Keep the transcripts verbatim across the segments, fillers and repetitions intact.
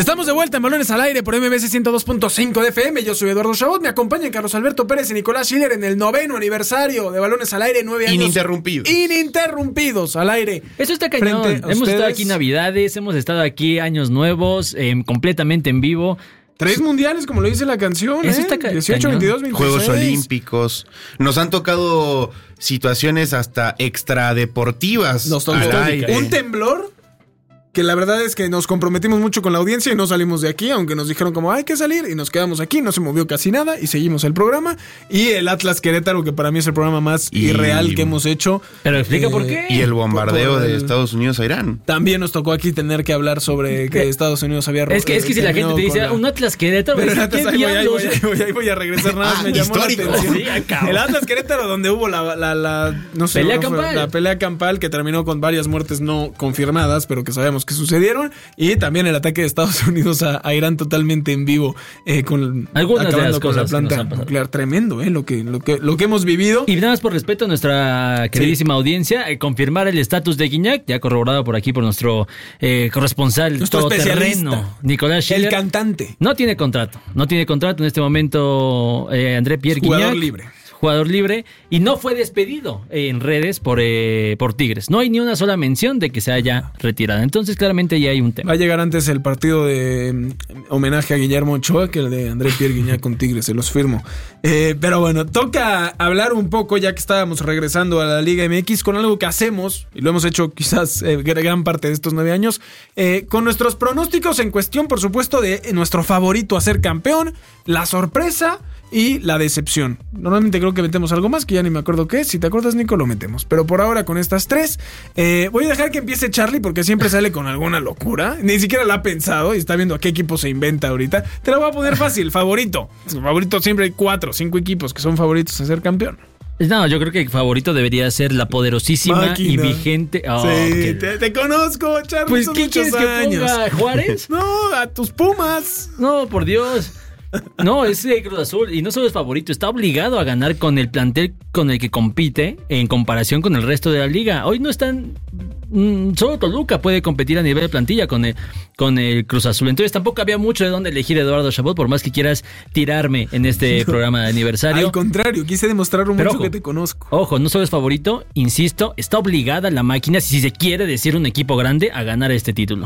Estamos de vuelta en Balones al Aire por M B C ciento dos punto cinco de F M. Yo soy Eduardo Chabot, me acompañan Carlos Alberto Pérez y Nicolás Schiller en el noveno aniversario de Balones al Aire, nueve años ininterrumpidos. Ininterrumpidos al aire. Eso está cañón. Hemos ustedes. estado aquí Navidades, hemos estado aquí Años Nuevos, eh, completamente en vivo. Tres mundiales, como lo dice la canción. Eso ¿eh? está ca- dieciocho, cañón. veintidós, veintiséis. Juegos Olímpicos. Nos han tocado situaciones hasta extradeportivas. Nos tocó al aire. un temblor que la verdad es que nos comprometimos mucho con la audiencia y no salimos de aquí, aunque nos dijeron como hay que salir y nos quedamos aquí, no se movió casi nada y seguimos el programa. Y el Atlas Querétaro, que para mí es el programa más Y- irreal que hemos hecho. Pero explica Eh, por qué. Y el bombardeo Por- por de el- Estados Unidos a Irán. También nos tocó aquí tener que hablar sobre que Estados Unidos había Es que, es que si la gente te dice, la... un Atlas Querétaro, Pero el ¿qué Atlas, ahí voy, ahí diablos? voy, ahí voy, ahí voy a regresar nada más, Ah, me llamó histórico. la atención. Sí, acabo. El Atlas Querétaro, donde hubo la, la, la no sé, Pelea no fue, campal. la pelea campal, que terminó con varias muertes no confirmadas, pero que sabemos que sucedieron, y también el ataque de Estados Unidos a, a Irán totalmente en vivo, eh, con Algunas de acabando las con la cosas que nos planta han pasado. nuclear. Tremendo, eh, lo que, lo que, lo que hemos vivido. Y nada más por respeto a nuestra queridísima audiencia, eh, confirmar el estatus de Guiñac, ya corroborado por aquí por nuestro eh, corresponsal Nuestro todoterreno, especialista. Nicolás El Schiller. cantante. No tiene contrato, no tiene contrato en este momento eh, André Pierre Jugador Guignac, libre. Jugador libre, y no fue despedido en redes por, eh, por Tigres. No hay ni una sola mención de que se haya retirado. Entonces claramente ya hay un tema. Va a llegar antes el partido de mm, homenaje a Guillermo Ochoa que el de André Pierre Guignac con Tigres, se los firmo. Eh, pero bueno, toca hablar un poco, ya que estábamos regresando a la Liga M X, con algo que hacemos, y lo hemos hecho quizás eh, gran parte de estos nueve años, eh, con nuestros pronósticos en cuestión, por supuesto, de nuestro favorito a ser campeón, la sorpresa y la decepción. Normalmente creo que metemos algo más, que ya ni me acuerdo qué es. Si te acuerdas, Nico, lo metemos. Pero por ahora con estas tres, eh, voy a dejar que empiece Charlie porque siempre sale con alguna locura. Ni siquiera la ha pensado y está viendo a qué equipo se inventa ahorita. Te lo voy a poner fácil, favorito. Favorito siempre hay cuatro, cinco equipos que son favoritos a ser campeón. No, yo creo que el favorito debería ser la poderosísima Máquina. y vigente. Oh, sí, qué- te, te conozco, Charlie. Pues, son ¿qué muchos quieres que años. ponga? ¿Juárez? No, a tus Pumas. No, por Dios. No, es eh, Cruz Azul y no solo es favorito, está obligado a ganar con el plantel con el que compite en comparación con el resto de la liga. Hoy no están... mm, solo Toluca puede competir a nivel de plantilla con el, con el Cruz Azul. Entonces tampoco había mucho de dónde elegir Eduardo Chabot, por más que quieras tirarme en este programa de aniversario. Al contrario, quise demostrar Pero mucho ojo, que te conozco. Ojo, no solo es favorito, insisto, está obligada la máquina, si se quiere decir un equipo grande, a ganar este título.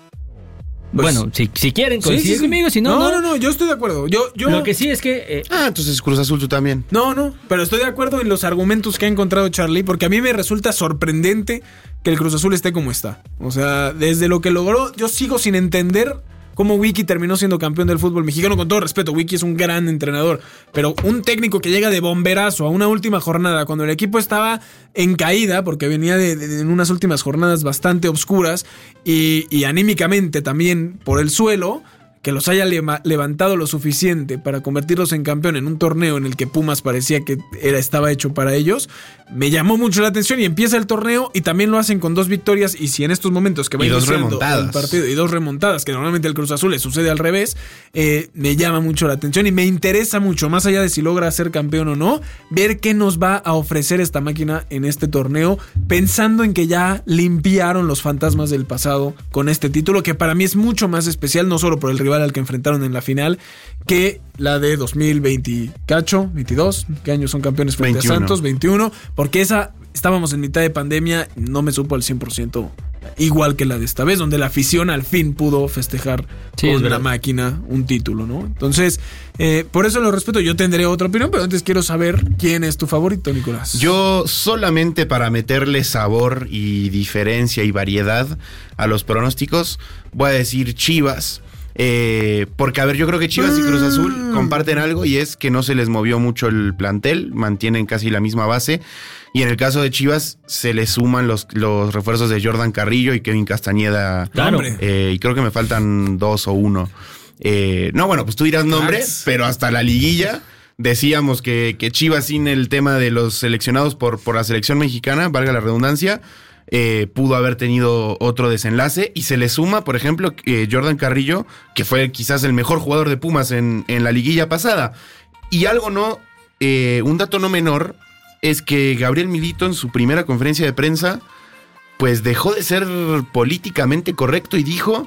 Pues, bueno, si, si quieren sí, coincidir sí, sí. conmigo, si no, no, no. no, no, yo estoy de acuerdo. Yo, yo... Lo que sí es que... eh, Ah, entonces Cruz Azul tú también. No, no, pero estoy de acuerdo en los argumentos que ha encontrado Charlie, porque a mí me resulta sorprendente que el Cruz Azul esté como está. O sea, desde lo que logró, yo sigo sin entender cómo Wiki terminó siendo campeón del fútbol mexicano. Con todo respeto, Wiki es un gran entrenador, pero un técnico que llega de bomberazo a una última jornada, cuando el equipo estaba en caída, porque venía de, de, en unas últimas jornadas bastante obscuras, y, y anímicamente también por el suelo, que los haya leva- levantado lo suficiente para convertirlos en campeón en un torneo en el que Pumas parecía que era, estaba hecho para ellos, me llamó mucho la atención y empieza el torneo y también lo hacen con dos victorias, y si en estos momentos que va Y dos iniciando remontadas. el partido y dos remontadas, que normalmente el Cruz Azul le sucede al revés, eh, me llama mucho la atención y me interesa mucho, más allá de si logra ser campeón o no, ver qué nos va a ofrecer esta máquina en este torneo, pensando en que ya limpiaron los fantasmas del pasado con este título, que para mí es mucho más especial, no solo por el rival al que enfrentaron en la final, que la de dos mil veinte, cacho, veintidós, ¿qué años son campeones frente veintiuno. a Santos? veintiuno, porque esa, estábamos en mitad de pandemia, no me supo al cien por ciento igual que la de esta vez, donde la afición al fin pudo festejar Sí, es con la verdad. máquina un título, ¿no? Entonces, eh, por eso lo respeto, yo tendré otra opinión, pero antes quiero saber quién es tu favorito, Nicolás. Yo solamente para meterle sabor y diferencia y variedad a los pronósticos, voy a decir Chivas. Eh, porque, a ver, yo creo que Chivas y Cruz Azul comparten algo, y es que no se les movió mucho el plantel, mantienen casi la misma base. Y en el caso de Chivas se le suman los, los refuerzos de Jordan Carrillo y Kevin Castañeda. Claro. Hombre. Eh, y creo que me faltan dos o uno. Eh, no, bueno, pues tú dirás nombres, Cracks. pero hasta la liguilla decíamos que, que Chivas, sin el tema de los seleccionados por, por la selección mexicana, valga la redundancia, eh, pudo haber tenido otro desenlace. Y se le suma, por ejemplo, eh, Jordan Carrillo, que fue quizás el mejor jugador de Pumas en, en la liguilla pasada. Y algo no, eh, un dato no menor, es que Gabriel Milito en su primera conferencia de prensa, pues dejó de ser políticamente correcto y dijo: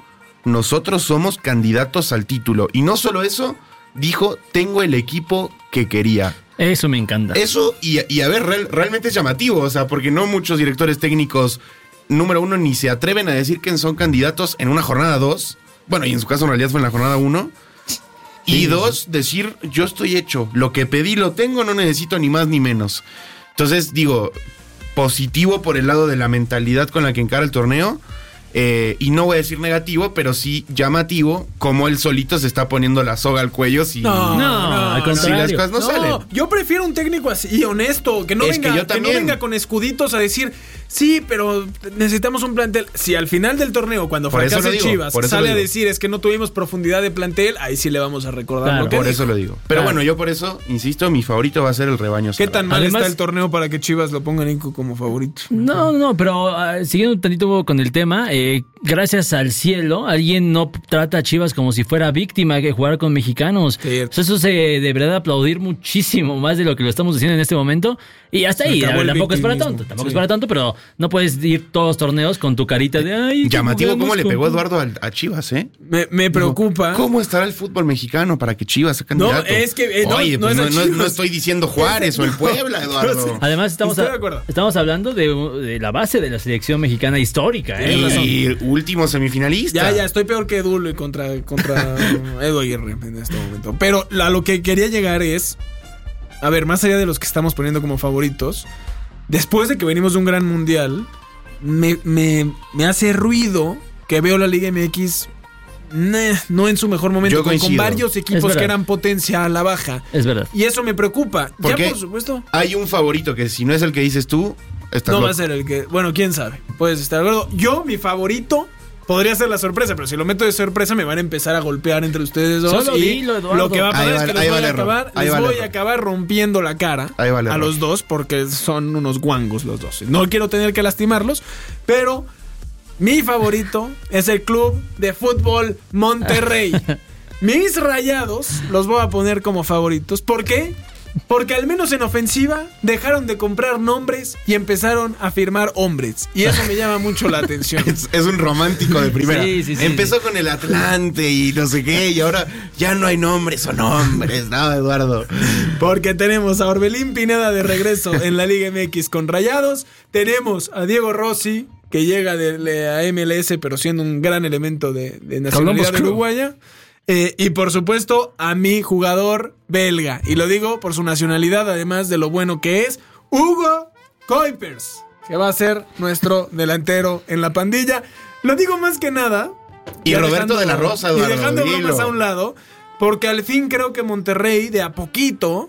nosotros somos candidatos al título. Y no solo eso, dijo, tengo el equipo que quería. Eso me encanta. Eso, y, y a ver, real, realmente es llamativo, o sea, porque no muchos directores técnicos, número uno, ni se atreven a decir que son candidatos en una jornada dos. Bueno, y en su caso en realidad fue en la jornada uno. Y sí. Dos, decir, yo estoy hecho, lo que pedí lo tengo, no necesito ni más ni menos. Entonces, digo, positivo por el lado de la mentalidad con la que encara el torneo. Eh, y no voy a decir negativo, pero sí llamativo, como él solito se está poniendo la soga al cuello si, no, no, no, al si las cosas no, no salen. Yo prefiero un técnico así, honesto, que no, es venga, que yo que no venga con escuditos a decir, sí, pero necesitamos un plantel. Si al final del torneo, cuando fracase Chivas, sale a decir es que no tuvimos profundidad de plantel, ahí sí le vamos a recordar claro, lo que por dijo. eso lo digo. Pero claro. Bueno, yo por eso, insisto, mi favorito va a ser el rebaño. ¿Qué tan mal Además, está el torneo para que Chivas lo ponga Nico como favorito? No, no, pero uh, siguiendo un tantito con el tema, eh, gracias al cielo, alguien no trata a Chivas como si fuera víctima que jugar con mexicanos. Cierto. Eso se debería de aplaudir muchísimo más de lo que lo estamos diciendo en este momento. Y hasta ahí, ver, tampoco es para tanto, tampoco sí. es para tanto, pero no puedes ir todos los torneos con tu carita de ay. Llamativo cómo le pegó Eduardo a, a Chivas, ¿eh? Me, me preocupa. ¿Cómo estará el fútbol mexicano para que Chivas sea candidato? No, es que eh, no, Oye, no, pues es no, no, no estoy diciendo Juárez o el Puebla, Eduardo. Además, estamos, a, estamos hablando de, de la base de la selección mexicana histórica, ¿eh? Y último semifinalista. Ya, ya, estoy peor que Edu contra, contra Edu Aguirre en este momento. Pero a lo que quería llegar es, a ver, más allá de los que estamos poniendo como favoritos, después de que venimos de un gran mundial, me, me, me hace ruido que veo la Liga M X nah, no en su mejor momento, con, con varios equipos que eran potencia a la baja. Es verdad. Y eso me preocupa. Porque ya, por supuesto. Hay un favorito que si no es el que dices tú, estás no loco. va a ser el que... Bueno, quién sabe. Puedes estar de acuerdo. Yo, mi favorito... Podría ser la sorpresa, pero si lo meto de sorpresa me van a empezar a golpear entre ustedes dos. Solo y dilo, lo que va a pasar es que les voy, a acabar, les voy a acabar rompiendo la cara a los dos porque son unos guangos los dos. No quiero tener que lastimarlos, pero mi favorito es el Club de Fútbol Monterrey. Mis Rayados los voy a poner como favoritos. ¿Por qué? Porque al menos en ofensiva dejaron de comprar nombres y empezaron a firmar hombres. Y eso me llama mucho la atención. Es, es un romántico de primera. Sí, sí, sí, Empezó sí. con el Atlante y no sé qué, y ahora ya no hay nombres, son hombres, ¿no, Eduardo? Porque tenemos a Orbelín Pineda de regreso en la Liga M X con Rayados. Tenemos a Diego Rossi, que llega de, de a M L S, pero siendo un gran elemento de, de nacionalidad uruguaya. Eh, y por supuesto a mi jugador belga, y lo digo por su nacionalidad, además de lo bueno que es, Hugo Kuipers, que va a ser nuestro delantero en la pandilla. Lo digo más que nada y Roberto dejando, de la Rosa, Eduardo, y dejando dilo. bromas a un lado, porque al fin creo que Monterrey de a poquito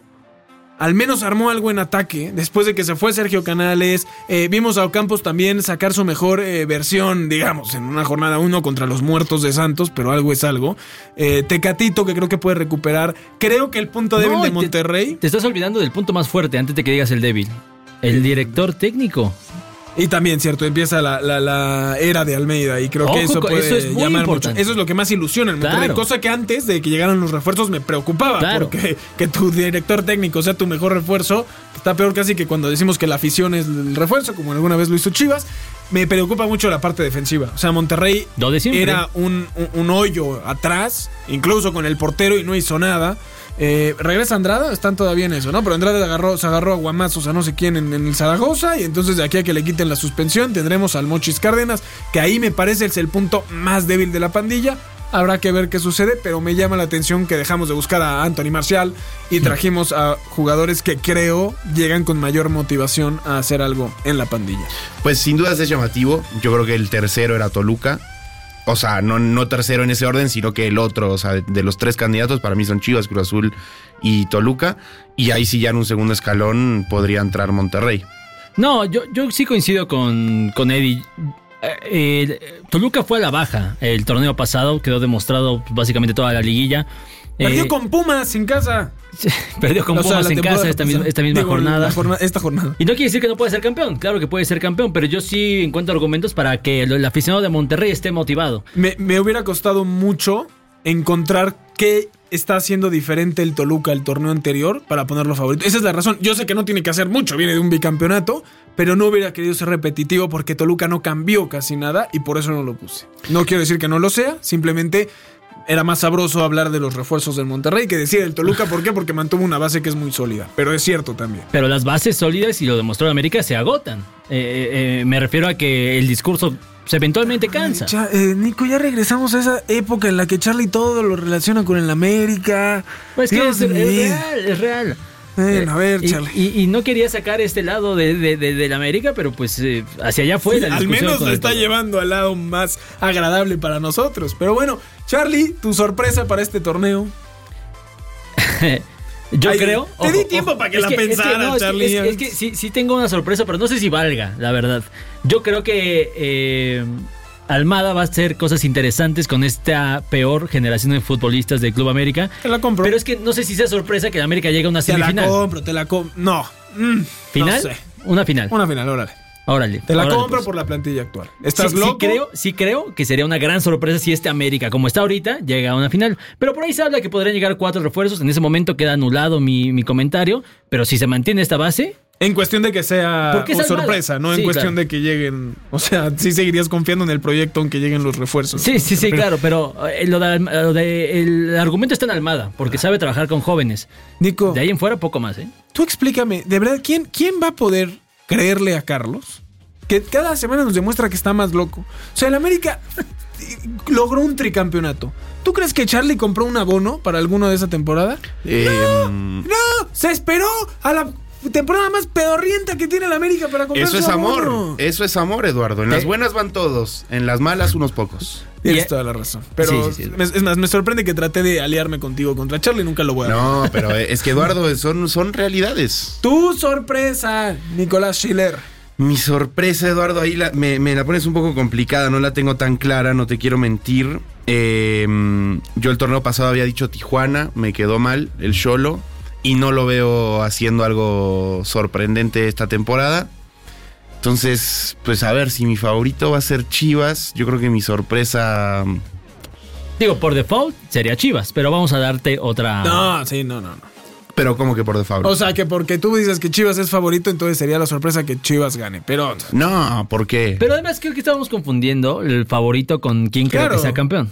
al menos armó algo en ataque. Después de que se fue Sergio Canales, eh, vimos a Ocampos también sacar su mejor eh, versión, digamos, en una jornada uno contra los muertos de Santos, pero algo es algo. Eh, Tecatito, que creo que puede recuperar. Creo que el punto débil no, de Monterrey... Te, te estás olvidando del punto más fuerte antes de que digas el débil. El director técnico. Y también, cierto, empieza la, la, la era de Almeida y creo Ojo, que eso puede eso es muy llamar importante. mucho. Eso es lo que más ilusiona en Monterrey, claro. Cosa que antes de que llegaran los refuerzos me preocupaba, claro. Porque que tu director técnico sea tu mejor refuerzo, está peor casi que cuando decimos que la afición es el refuerzo, como alguna vez lo hizo Chivas. Me preocupa mucho la parte defensiva. O sea, Monterrey era un, un, un hoyo atrás, incluso con el portero, y no hizo nada. Eh, regresa Andrada, están todavía en eso, ¿no? Pero Andrada agarró, se agarró a guamazos a no sé quién en, en el Zaragoza. Y entonces de aquí a que le quiten la suspensión tendremos al Mochis Cárdenas, que ahí me parece es el punto más débil de la pandilla. Habrá que ver qué sucede, pero me llama la atención que dejamos de buscar a Anthony Marcial y trajimos a jugadores que creo llegan con mayor motivación a hacer algo en la pandilla. Pues sin duda es llamativo. Yo creo que el tercero era Toluca. O sea, no, no tercero en ese orden, sino que el otro, o sea, de, de los tres candidatos, para mí son Chivas, Cruz Azul y Toluca. Y ahí sí ya en un segundo escalón podría entrar Monterrey. No, yo, yo sí coincido con, con Eddie. Eh, eh, Toluca fue a la baja el torneo pasado, quedó demostrado básicamente toda la liguilla. Perdió eh, con Pumas en casa. Perdió con o Pumas sea, en casa esta misma, esta misma digo, jornada. jornada. Esta jornada. Y no quiere decir que no puede ser campeón. Claro que puede ser campeón, pero yo sí encuentro argumentos para que el, el aficionado de Monterrey esté motivado. Me, me hubiera costado mucho encontrar ¿qué está haciendo diferente el Toluca al torneo anterior para ponerlo favorito? Esa es la razón. Yo sé que no tiene que hacer mucho, viene de un bicampeonato, pero no hubiera querido ser repetitivo porque Toluca no cambió casi nada y por eso no lo puse. No quiero decir que no lo sea, simplemente era más sabroso hablar de los refuerzos del Monterrey que decir del Toluca. ¿Por qué? Porque mantuvo una base que es muy sólida, pero es cierto también. Pero las bases sólidas, y lo demostró en América, se agotan. Eh, eh, me refiero a que el discurso se eventualmente cansa. Ay, cha, eh, Nico, ya regresamos a esa época en la que Charlie todo lo relaciona con el América. Pues que Dios es, es mío. real, es real. Bueno, a ver, y, Charlie. y, y no quería sacar este lado de, de, de, de la América, pero pues eh, hacia allá fue Sí, la al discusión. menos con lo el está Toluca. llevando al lado más agradable para nosotros. Pero bueno, Charlie, tu sorpresa para este torneo. Yo Ay, creo. te di tiempo para que la pensaras, Charlie. Es que, es que sí, sí tengo una sorpresa, pero no sé si valga, la verdad. Yo creo que eh, Almada va a hacer cosas interesantes con esta peor generación de futbolistas del Club América. Te la compro. Pero es que no sé si sea sorpresa que el América llegue a una te la semifinal. compro, te la compro. No. Mm, ¿Final? No sé. Una final. Una final, órale. Órale. Te la órale, compro pues. por la plantilla actual. ¿Estás sí, loco? Sí creo, sí creo que sería una gran sorpresa si este América, como está ahorita, llega a una final. Pero por ahí se habla que podrían llegar cuatro refuerzos. En ese momento queda anulado mi, mi comentario. Pero si se mantiene esta base... En cuestión de que sea Porque es una Almada. sorpresa, no en Sí, cuestión claro. de que lleguen. O sea, sí seguirías confiando en el proyecto aunque lleguen los refuerzos. Sí, sí, sí, Pero- claro. Pero eh, lo de, lo de- el argumento está en Almada, porque sabe trabajar con jóvenes. Nico, De ahí en fuera, poco más, ¿eh? tú explícame, de verdad, ¿quién, ¿quién va a poder creerle a Carlos? Que cada semana nos demuestra que está más loco. O sea, el América logró un tricampeonato. ¿Tú crees que Charlie compró un abono para alguno de esa temporada? Eh, ¡No! Se esperó a la temporada más pedorrienta que tiene el América para comprar Eso su es amor, abono. eso es amor, Eduardo. En las ¿Qué? buenas van todos, en las malas unos pocos. Tienes Y- toda la razón. Pero, Sí, sí, sí. me- es más, me sorprende que traté de aliarme contigo contra Charlie. Nunca lo voy a hacer. No, pero es que Eduardo, son, son realidades. Tu sorpresa, Nicolás Schiller. Mi sorpresa, Eduardo, ahí la- me, me la pones un poco complicada, no la tengo tan clara, no te quiero mentir. Eh, yo el torneo pasado había dicho Tijuana, me quedó mal, el Xolo, y no lo veo haciendo algo sorprendente esta temporada. Entonces, pues a ver, si mi favorito va a ser Chivas, yo creo que mi sorpresa... Digo, por default sería Chivas, pero vamos a darte otra... No, sí, no, no, no. Pero como que por default. O sea, que porque tú dices que Chivas es favorito, entonces sería la sorpresa que Chivas gane. Pero No, ¿por qué? Pero además creo que estábamos confundiendo el favorito con quién creo Claro. que sea campeón.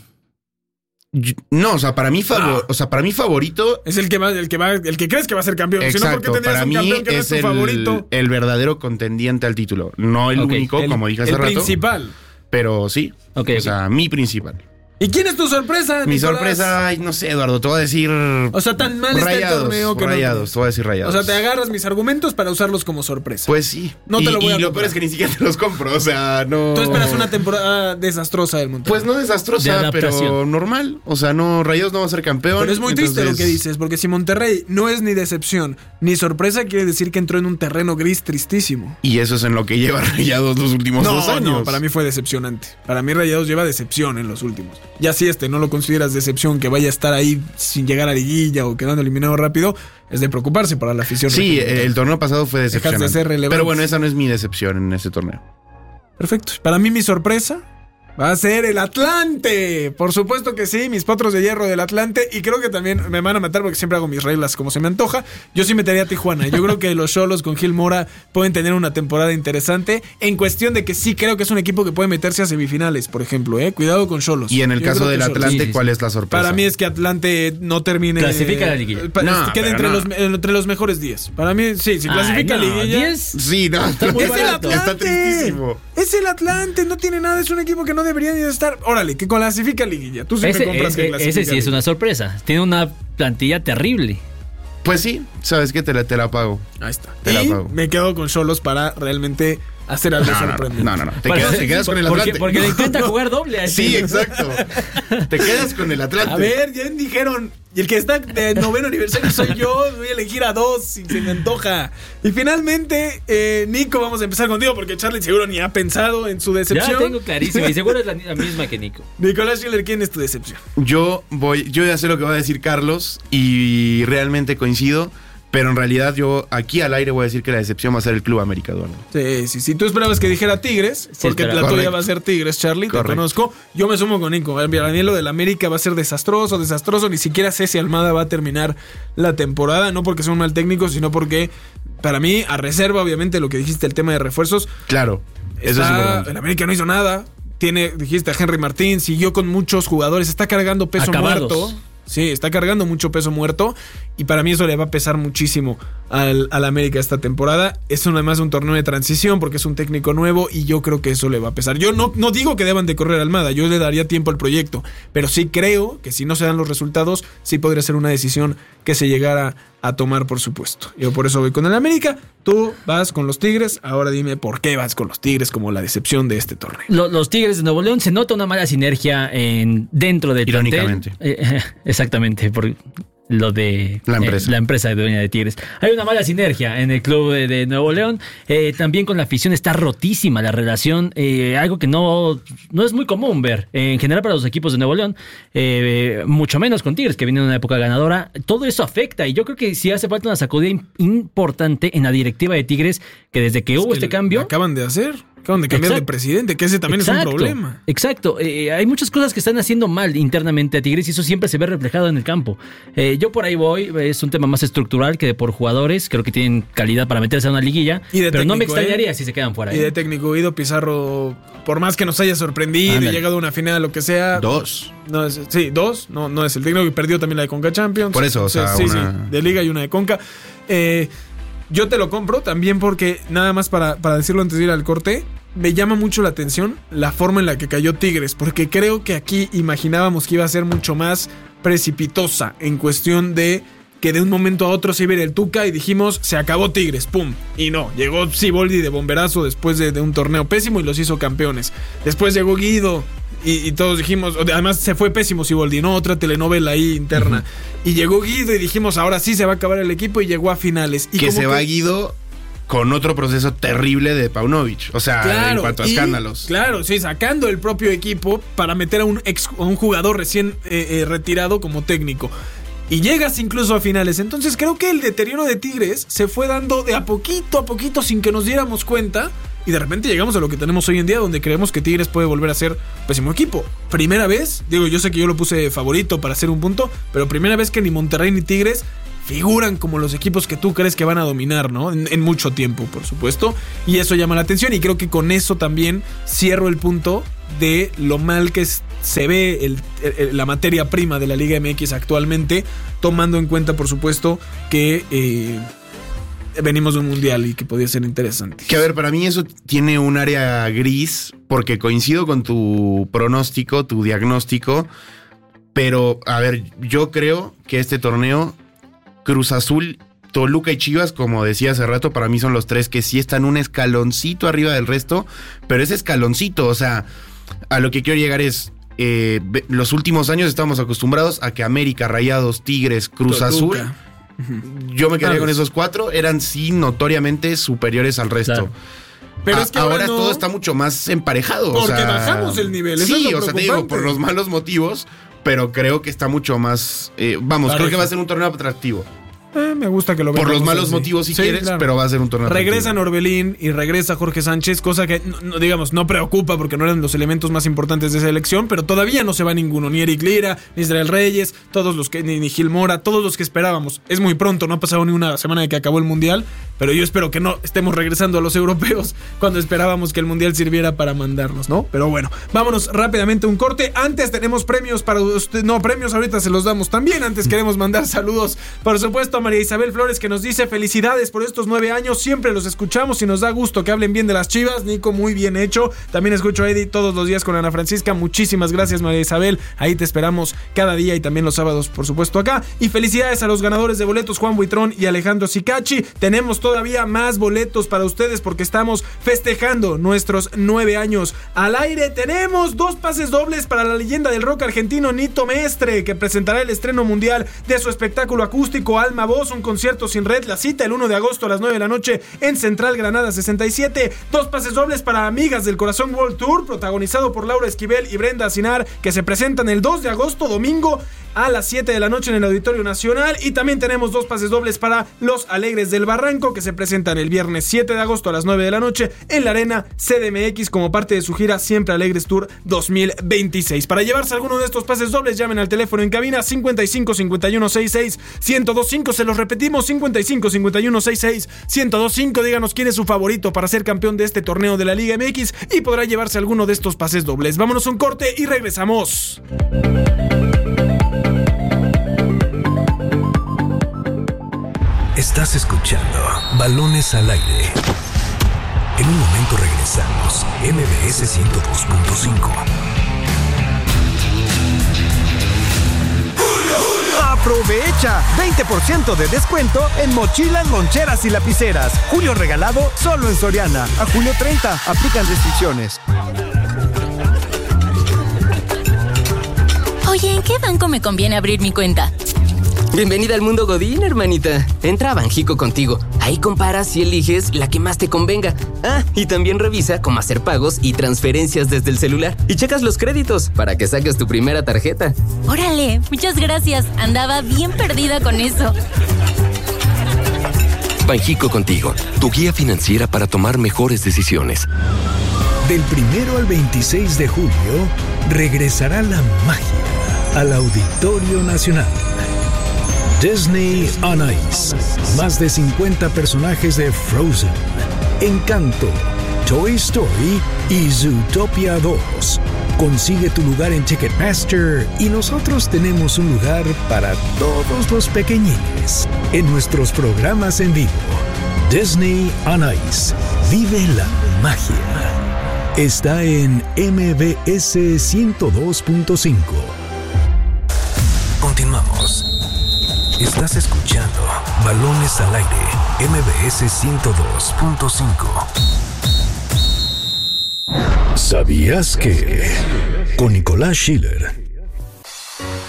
Yo- No, o sea, para mí, favo- No. o sea, para mí favorito... es el que va, el que va, el que crees que va a ser campeón. Si no, ¿por qué Exacto, tendrías para un mí campeón que no es es tu el, favorito? el verdadero contendiente al título. No el Ok, único, El- como dije hace el rato. principal. Pero sí. Ok, o ok. sea, mi principal. ¿Y quién es tu sorpresa, Mi Nicolás? sorpresa, ay, no sé, Eduardo, te voy a decir... O sea, tan mal está el rayados, torneo que no- rayados, te voy a decir O rayados. sea, te agarras mis argumentos para usarlos como sorpresa. Pues sí. No te y, lo voy a y lo comprar. peor es que ni siquiera te los compro, o sea, no... Tú esperas una temporada desastrosa del Monterrey. Pues no De desastrosa, adaptación. pero normal. O sea, no, Rayados no va a ser campeón. Pero es muy triste entonces- lo que dices, porque si Monterrey no es ni decepción ni sorpresa, quiere decir que entró en un terreno gris tristísimo. Y eso es en lo que lleva Rayados los últimos dos No, años. no, para mí fue decepcionante. Para mí Rayados lleva decepción en los últimos. Ya si este no lo consideras decepción, que vaya a estar ahí sin llegar a liguilla o quedando eliminado rápido, es de preocuparse para la afición. Sí, regiomontana. el torneo pasado fue Dejas de decepcionante. ser relevante. Pero bueno, esa no es mi decepción en ese torneo. Perfecto. Para mí mi sorpresa va a ser el Atlante. Por supuesto que sí, mis potros de hierro del Atlante. Y creo que también me van a matar porque siempre hago mis reglas como se me antoja. Yo sí metería a Tijuana. Yo creo que los Xolos con Gil Mora pueden tener una temporada interesante. En cuestión de que sí creo que es un equipo que puede meterse a semifinales, por ejemplo. ¿eh? Cuidado con Xolos. Y en el Yo caso creo del que Xolos. Atlante, Sí, sí, ¿cuál sí. es la sorpresa? Para mí es que Atlante no termine. Clasifica a la liguilla. pa- No, quede pero entre, no. los, entre los mejores diez. Para mí, sí, si Ay, clasifica a no, liguilla. diez. Sí, no. Está muy Es el barato. Atlante. Está tristísimo. Es el Atlante, no tiene nada, es un equipo que no debería ni de estar. Órale, que clasifica a liguilla. Tú sí Ese, me compras que ese- clasifica ese sí a es liguilla. una sorpresa. Tiene una plantilla terrible. Pues sí, ¿sabes qué? Te la, te la pago. Ahí está. Te la y pago. me quedo con Xolos para realmente hacer algo No, no, sorprendente. no, no, no. Te Para- quedas, te quedas con el porque, Atlante. Porque le encanta jugar doble a Sí, este. exacto. Te quedas con el Atlante. A ver, ya dijeron. Y el que está de noveno aniversario soy yo. Voy a elegir a dos si se me antoja. Y finalmente, eh, Nico, vamos a empezar contigo porque Charlie seguro ni ha pensado en su Ya decepción. tengo clarísimo. Y seguro es la, la misma que Nico. Nicolás Schiller, ¿quién es tu decepción? Yo voy, yo ya sé lo que va a decir Carlos y realmente coincido. Pero en realidad yo aquí al aire voy a decir que la decepción va a ser el Club América, Eduardo. Sí, sí, sí. Tú esperabas que dijera Tigres, Sí, porque espera. la tuya Correcto. va a ser Tigres, Charlie, Correcto. te conozco. Yo me sumo con Nico. El anhelo del América va a ser desastroso, desastroso. Ni siquiera sé si Almada va a terminar la temporada, no porque sea un mal técnico, sino porque, para mí, a reserva, obviamente, lo que dijiste, el tema de refuerzos. Claro, eso Está- es importante. el América no hizo nada. Tiene, dijiste, a Henry Martín, siguió con muchos jugadores, está cargando peso Acabados. muerto. Sí, está cargando mucho peso muerto y para mí eso le va a pesar muchísimo al, al América esta temporada. Es además un torneo de transición porque es un técnico nuevo y yo creo que eso le va a pesar. Yo no, no digo que deban de correr a Almada, yo le daría tiempo al proyecto, pero sí creo que si no se dan los resultados, sí podría ser una decisión que se llegara a tomar, por supuesto. Yo por eso voy con el América, tú vas con los Tigres, ahora dime por qué vas con los Tigres como la decepción de este torneo. Lo- Los Tigres de Nuevo León, se nota una mala sinergia en, dentro del plantel. Irónicamente. Eh, exactamente, por lo de La empresa. eh, la empresa de dueña de Tigres. Hay una mala sinergia en el club de, de Nuevo León. Eh, también con la afición está rotísima la relación, eh, algo que no, no es muy común ver. Eh, en general para los equipos de Nuevo León, eh, mucho menos con Tigres, que viene en una época ganadora. Todo eso afecta y yo creo que sí hace falta una sacudida im- importante en la directiva de Tigres, que desde que hubo Es que este cambio... lo acaban de hacer, acaban de cambiar Exacto. de presidente, que ese también Exacto, es un problema. Exacto. Eh, hay muchas cosas que están haciendo mal internamente a Tigres y eso siempre se ve reflejado en el campo. Eh, yo por ahí voy, es un tema más estructural que de por jugadores. Creo que tienen calidad para meterse a una liguilla, Y de pero no me técnico, extrañaría ¿eh? si se quedan fuera. Y ¿eh? de técnico Guido Pizarro, por más que nos haya sorprendido Ándale. y llegado a una final, lo que sea. Dos. No es, sí, dos. No, no es el técnico que perdió también la de Conca Champions. Por eso, o sea, sí, una- sí, de Liga y una de Conca. Eh, yo te lo compro también porque, nada más para, para decirlo antes de ir al corte, me llama mucho la atención la forma en la que cayó Tigres, porque creo que aquí imaginábamos que iba a ser mucho más precipitosa en cuestión de que de un momento a otro se iba a ir el Tuca y dijimos, se acabó Tigres, pum. Y no, llegó Siboldi de bomberazo después de, de un torneo pésimo y los hizo campeones. Después llegó Guido y, y todos dijimos, además se fue pésimo Siboldi, ¿no? Otra telenovela ahí interna. Uh-huh. Y llegó Guido y dijimos, ahora sí se va a acabar el equipo y llegó a finales. Y que como se va Guido con otro proceso terrible de Paunovic. O sea, Claro, en cuanto a y- escándalos. Claro, sí, sacando el propio equipo para meter a un, ex, a un jugador recién eh, eh, retirado como técnico. Y llegas incluso a finales. Entonces creo que el deterioro de Tigres se fue dando de a poquito a poquito sin que nos diéramos cuenta. Y de repente llegamos a lo que tenemos hoy en día, donde creemos que Tigres puede volver a ser pésimo equipo. Primera vez, digo, yo sé que yo lo puse favorito para hacer un punto, pero primera vez que ni Monterrey ni Tigres figuran como los equipos que tú crees que van a dominar, ¿no? En, en mucho tiempo, por supuesto. Y eso llama la atención y creo que con eso también cierro el punto de lo mal que es, se ve el, el, la materia prima de la Liga M X actualmente, tomando en cuenta, por supuesto, que eh, venimos de un mundial y que podía ser interesante. Que a ver, para mí eso tiene un área gris, porque coincido con tu pronóstico, tu diagnóstico, pero a ver, yo creo que este torneo, Cruz Azul, Toluca y Chivas, como decía hace rato, para mí son los tres que sí están un escaloncito arriba del resto, pero ese escaloncito, o sea, a lo que quiero llegar es, eh, los últimos años estamos acostumbrados a que América, Rayados, Tigres, Cruz Toluca. Azul, yo me quedé Tal con vez. esos cuatro, eran sí notoriamente superiores al resto. Claro. Pero A- es que ahora, ahora, no, todo está mucho más emparejado. Porque o sea, bajamos el nivel, eso Sí, es lo o sea, te digo, preocupante. por los malos motivos, pero creo que está mucho más. eh, vamos, Parejo. creo que va a ser un torneo atractivo. Eh, me gusta que lo Por veamos los malos así. motivos si Sí, quieres, claro. pero va a ser un torneo Regresa atractivo. Orbelín y regresa Jorge Sánchez, cosa que, no, no, digamos, no preocupa porque no eran los elementos más importantes de esa elección, pero todavía no se va ninguno, ni Eric Lira, ni Israel Reyes, todos los que, ni, ni Gil Mora, todos los que esperábamos. Es muy pronto, no ha pasado ni una semana de que acabó el Mundial, pero yo espero que no estemos regresando a los europeos cuando esperábamos que el Mundial sirviera para mandarnos, ¿no? Pero bueno, vámonos rápidamente a un corte. Antes tenemos premios para usted, no, premios ahorita se los damos también. Antes queremos mandar saludos, por supuesto, a María Isabel Flores, que nos dice felicidades por estos nueve años, siempre los escuchamos y nos da gusto que hablen bien de las Chivas. Nico, muy bien hecho. También escucho a Eddie todos los días con Ana Francisca. Muchísimas gracias, María Isabel. Ahí te esperamos cada día y también los sábados, por supuesto, acá. Y felicidades a los ganadores de boletos, Juan Buitrón y Alejandro Sicachi. Tenemos todavía más boletos para ustedes porque estamos festejando nuestros nueve años al aire. Tenemos dos pases dobles para la leyenda del rock argentino Nito Mestre, que presentará el estreno mundial de su espectáculo acústico Alma, Voz, un concierto sin red. La cita el uno de agosto a las nueve de la noche en Central Granada sesenta y siete. Dos pases dobles para Amigas del Corazón World Tour, protagonizado por Laura Esquivel y Brenda Sinar, que se presentan el dos de agosto, domingo, a las siete de la noche en el Auditorio Nacional. Y también tenemos dos pases dobles para Los Alegres del Barranco, que se presentan el viernes siete de agosto a las nueve de la noche en la Arena C D M X como parte de su gira Siempre Alegres Tour dos mil veintiséis. Para llevarse alguno de estos pases dobles, llamen al teléfono en cabina cincuenta y cinco cincuenta y uno sesenta y seis ciento veinticinco. Se los repetimos, cincuenta y cinco cincuenta y uno sesenta y seis ciento veinticinco. Díganos quién es su favorito para ser campeón de este torneo de la Liga M X y podrá llevarse alguno de estos pases dobles. Vámonos a un corte y regresamos. Estás escuchando Balones al Aire. En un momento regresamos. M B S ciento dos punto cinco. ¡Aprovecha! veinte por ciento de descuento en mochilas, loncheras y lapiceras. Julio regalado solo en Soriana. A julio treinta. Aplican restricciones. Oye, ¿en qué banco me conviene abrir mi cuenta? Bienvenida al mundo Godín, hermanita. Entra a Banjico Contigo. Ahí comparas y eliges la que más te convenga. Ah, y también revisa cómo hacer pagos y transferencias desde el celular. Y checas los créditos para que saques tu primera tarjeta. Órale, muchas gracias. Andaba bien perdida con eso. Banjico Contigo, tu guía financiera para tomar mejores decisiones. Del primero al veintiséis de julio, regresará la magia al Auditorio Nacional. Disney on Ice. Más de cincuenta personajes de Frozen, Encanto, Toy Story y Zootopia dos. Consigue tu lugar en Ticketmaster y nosotros tenemos un lugar para todos los pequeñines en nuestros programas en vivo. Disney on Ice. Vive la magia. Está en M B S ciento dos punto cinco. Continuamos. Estás escuchando Balones al Aire, M B S ciento dos punto cinco. ¿Sabías que? Con Nicolás Schiller